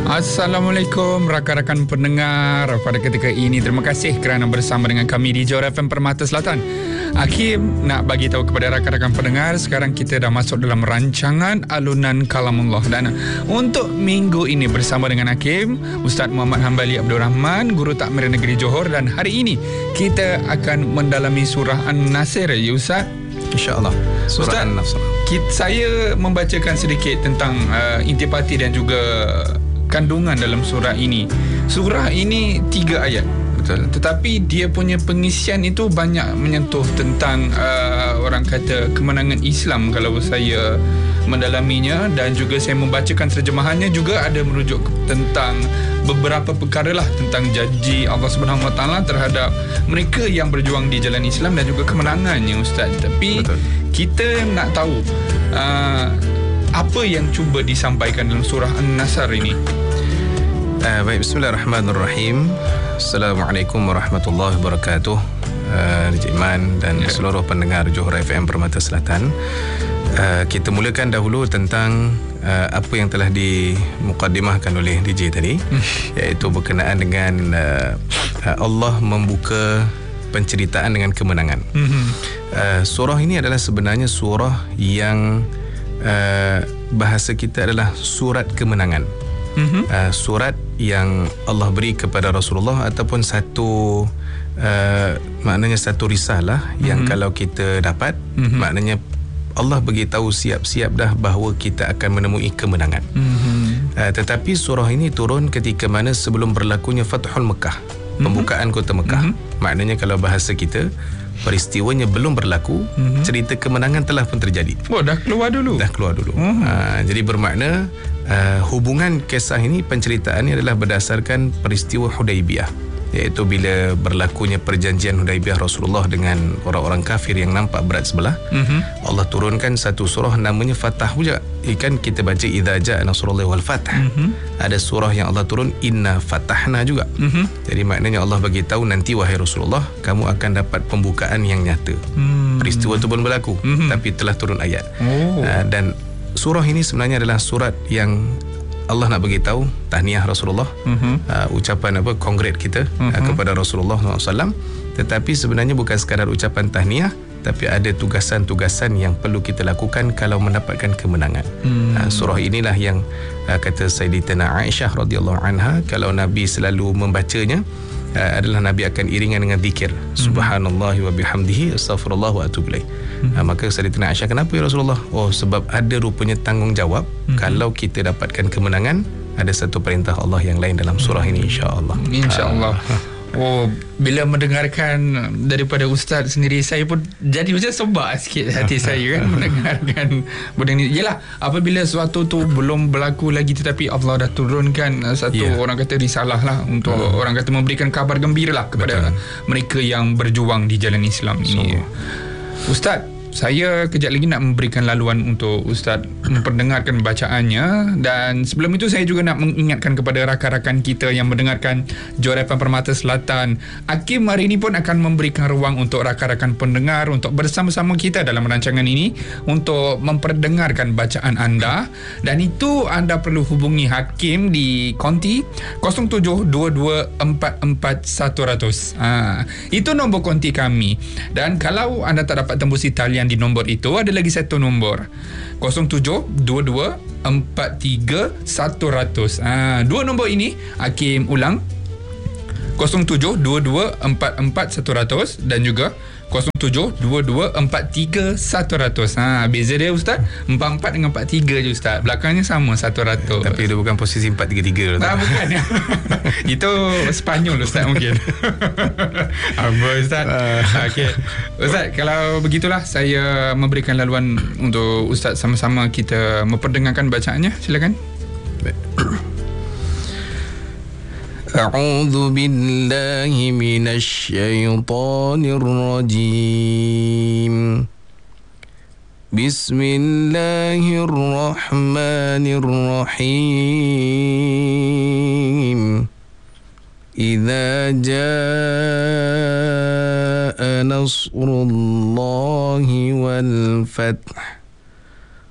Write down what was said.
Assalamualaikum rakan-rakan pendengar. Pada ketika ini terima kasih kerana bersama dengan kami di Johor FM Permata Selatan. Hakim nak bagi tahu kepada rakan-rakan pendengar, sekarang kita dah masuk dalam rancangan Alunan Kalamullah. Dan untuk minggu ini bersama dengan Hakim, Ustaz Muhammad Hambali Abdul Rahman, Guru Takmir Negeri Johor. Dan hari ini kita akan mendalami surah An-Nasr, ya Ustaz? InsyaAllah. Surah An-Nasr. Saya membacakan sedikit tentang intipati dan juga kandungan dalam surah ini. Surah ini 3 ayat. Betul. Tetapi dia punya pengisian itu banyak menyentuh tentang orang kata kemenangan Islam kalau saya mendalaminya, dan juga saya membacakan terjemahannya juga ada merujuk tentang beberapa perkara lah tentang janji Allah Subhanahu Wa Taala terhadap mereka yang berjuang di jalan Islam dan juga kemenangannya, Ustaz. Tapi betul, kita nak tahu apa yang cuba disampaikan dalam surah An-Nasr ini. Baik, bismillahirrahmanirrahim. Assalamualaikum warahmatullahi wabarakatuh. Encik Iman dan seluruh pendengar Johor FM Permata Selatan. Kita mulakan dahulu tentang apa yang telah dimukadimahkan oleh DJ tadi, iaitu berkenaan dengan Allah membuka penceritaan dengan kemenangan. Surah ini adalah sebenarnya surah yang bahasa kita adalah surat kemenangan. Surat yang Allah beri kepada Rasulullah, ataupun satu maknanya satu risalah yang kalau kita dapat, maknanya Allah beritahu siap-siap dah bahawa kita akan menemui kemenangan. Tetapi surah ini turun ketika mana sebelum berlakunya Fathul Mekah, pembukaan kota Mekah. Maknanya kalau bahasa kita, peristiwanya belum berlaku, cerita kemenangan telah pun terjadi. Oh, dah keluar dulu. Jadi bermakna hubungan kisah ini, penceritaannya adalah berdasarkan peristiwa Hudaibiyah, iaitu bila berlakunya perjanjian Hudaibiyah Rasulullah dengan orang-orang kafir yang nampak berat sebelah. Allah turunkan satu surah namanya Fatah juga. Kan kita baca Idza Jaa Nasrullahi wal Fath. Ada surah yang Allah turun Inna Fatahna juga. Jadi maknanya Allah bagi tahu nanti wahai Rasulullah, kamu akan dapat pembukaan yang nyata. Peristiwa itu belum berlaku, tapi telah turun ayat. Dan surah ini sebenarnya adalah surat yang Allah nak bagi tahu tahniah Rasulullah, ucapan kongrat kita kepada Rasulullah SAW. Tetapi sebenarnya bukan sekadar ucapan tahniah, tapi ada tugasan-tugasan yang perlu kita lakukan kalau mendapatkan kemenangan. Surah inilah yang kata Sayyidatina Aisyah radhiyallahu anha, kalau Nabi selalu membacanya adalah Nabi akan iringan dengan zikir subhanallahi wa bihamdihi astaghfirullah wa atubu ilaih. Maka Sayyidatina Aisyah, kenapa ya Rasulullah? Oh, sebab ada rupanya tanggungjawab kalau kita dapatkan kemenangan, ada satu perintah Allah yang lain dalam surah ini, insya-Allah. Insya-Allah. Oh, bila mendengarkan daripada Ustaz sendiri, saya pun jadi macam sebab sikit hati saya kan mendengarkan benda ni. Yalah, apabila sesuatu tu belum berlaku lagi tetapi Allah dah turunkan satu orang kata risalah lah untuk orang kata memberikan kabar gembira lah kepada mereka yang berjuang di jalan Islam ini. Ustaz, saya kejap lagi nak memberikan laluan untuk Ustaz memperdengarkan bacaannya. Dan sebelum itu saya juga nak mengingatkan kepada rakan-rakan kita yang mendengarkan Johor FM Permata Selatan, Hakim hari ini pun akan memberikan ruang untuk rakan-rakan pendengar untuk bersama-sama kita dalam rancangan ini untuk memperdengarkan bacaan anda. Dan itu anda perlu hubungi Hakim di konti 0722441100. Itu nombor konti kami. Dan kalau anda tak dapat tembusi talian di nombor itu, ada lagi satu nombor 0722431100. Dua nombor ini Hakim ulang, 0722441100 dan juga 0722431100. Beza dia Ustaz 44 dengan 43 je Ustaz. Belakangnya sama 100. Tapi dia bukan posisi 433. Bukan. Itu Spanyol Ustaz mungkin. Apa Ustaz? Okey. Ustaz, kalau begitulah saya memberikan laluan untuk Ustaz sama-sama kita memperdengarkan bacaannya. Silakan. أعوذ بالله من الشيطان الرجيم بسم الله الرحمن الرحيم إذا جاء نصر الله والفتح